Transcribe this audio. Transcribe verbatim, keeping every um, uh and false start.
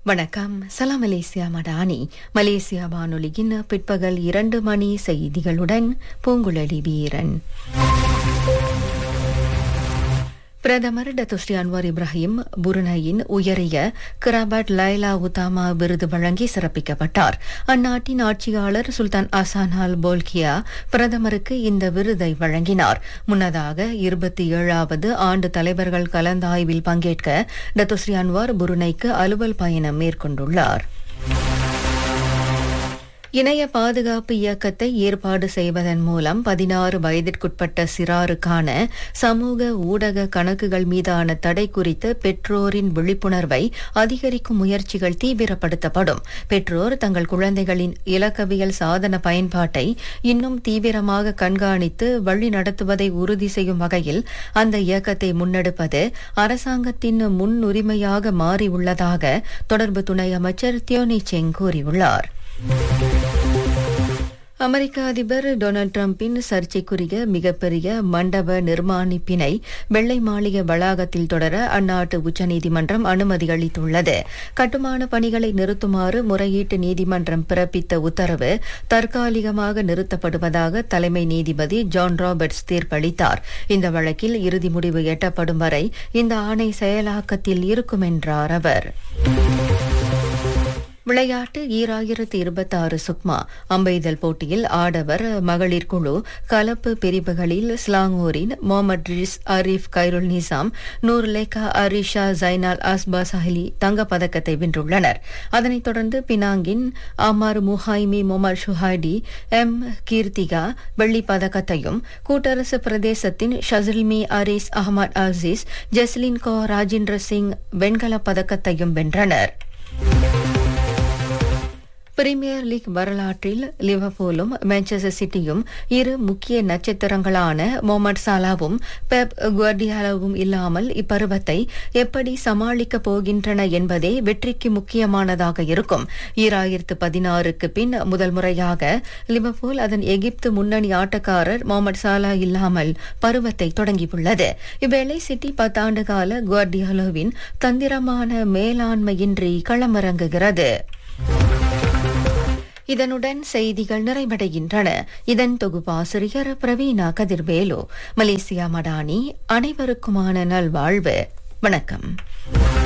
வணக்கம். சலாம் Malaysia Madani. Malaysia வானொலியின் பிற்பகல் இரண்டு மணி செய்திகளுடன் பூங்குழலி வீரன். பிரதமர் டத்துஸ்ரீ அன்வார் இப்ராஹிம் புருனையின் உயரிய கிராபட் லைலா உத்தாமா விருது வழங்கி சிறப்பிக்கப்பட்டார். அந்நாட்டின் ஆட்சியாளர் சுல்தான் அசான் அல் போல்கியா பிரதமருக்கு இந்த விருதை வழங்கினார். முன்னதாக இருபத்தி ஏழாவது ஆண்டு தலைவர்கள் கலந்தாய்வில் பங்கேற்க டத்துஸ்ரீ அன்வார் புருனைக்கு அலுவல் பயணம் மேற்கொண்டுள்ளார். இணைய பாதுகாப்பு இயக்கத்தை ஏற்பாடு செய்வதன் மூலம் பதினாறு வயதிற்குட்பட்ட சிறாருக்கான சமூக ஊடக கணக்குகள் மீதான தடை குறித்த பெற்றோரின் விழிப்புணர்வை அதிகரிக்கும் முயற்சிகள் தீவிரப்படுத்தப்படும். பெற்றோர் தங்கள் குழந்தைகளின் இலக்கவியல் சாதன பயன்பாட்டை இன்னும் தீவிரமாக கண்காணித்து வழி நடத்துவதை உறுதி செய்யும் வகையில் அந்த இயக்கத்தை முன்னெடுப்பது அரசாங்கத்தின் முன்னுரிமையாக மாறியுள்ளதாக தொடர்பு துணை அமைச்சர் தியோனி செங் கூறியுள்ளார். அமெரிக்க அதிபர் டொனால்டு டிரம்பின் சர்ச்சைக்குரிய மிகப்பெரிய மண்டப நிர்மாணிப்பினை வெள்ளை மாளிகை வளாகத்தில் தொடர அந்நாட்டு உச்சநீதிமன்றம் அனுமதி அளித்துள்ளது. கட்டுமான பணிகளை நிறுத்துமாறு முறையீட்டு நீதிமன்றம் பிறப்பித்த உத்தரவு தற்காலிகமாக நிறுத்தப்படுவதாக தலைமை நீதிபதி ஜான் ராபர்ட்ஸ் தீர்ப்பளித்தார். இந்த வழக்கில் இறுதி முடிவு எட்டப்படும் வரை இந்த ஆணை செயலாக்கத்தில் இருக்கும் என்றார் அவர். விளையாட்டு ஈராயிரத்து இருபத்தி ஆறு சுக்மா அம்பெய்தல் போட்டியில் ஆடவர் மகளிர் குழு கலப்பு பிரிவுகளில் ஸ்லாங்கூரின் முகமது ரிஸ் அரிஃப் கைருல் நிசாம் நூர்லேகா அரிஷா ஜைனால் அஸ்பா சஹலி தங்கப்பதக்கத்தை வென்றுள்ளனர். அதனைத் தொடர்ந்து பினாங்கின் அமார் முஹைமி மொமர் ஷுஹாடி எம் கீர்த்திகா வெள்ளிப் பதக்கத்தையும், கூட்டரசு பிரதேசத்தின் ஷசில்மி அரிஸ் அஹமத் அசீஸ் ஜெஸ்லின் கோ ராஜேந்திர சிங் வெண்கலப் பதக்கத்தையும் வென்றனர். பிரீமியர் லீக் வரலாற்றில் லிவர்பூலும் மான்செஸ்டர் சிட்டியும் இரு முக்கிய நட்சத்திரங்களான முகமது சாலாவும் பெப் குவார்டியோலாவும் இல்லாமல் இப்பருவத்தை எப்படி சமாளிக்கப் போகின்றன என்பதே வெற்றிக்கு முக்கியமானதாக இருக்கும். ஈராயிரத்து பதினாறுக்கு பின் முதல் முறையாக லிவர்பூல் அதன் எகிப்து முன்னணி ஆட்டக்காரர் முகமது சாலா இல்லாமல் பருவத்தை தொடங்கியுள்ளது. இவ்வேளை சிட்டி பத்தாண்டு கால குவார்டியோலாவின் தந்திரமான மேலாண்மையின்றி களமிறங்குகிறது. இதனுடன் செய்திகள் நிறைவடைகின்றன. இதன் தொகுப்பாசிரியர் பிரவீணா கதிர்வேலு. மலேசியா மடானி. அனைவருக்குமான நல்வாழ்வு. வணக்கம்.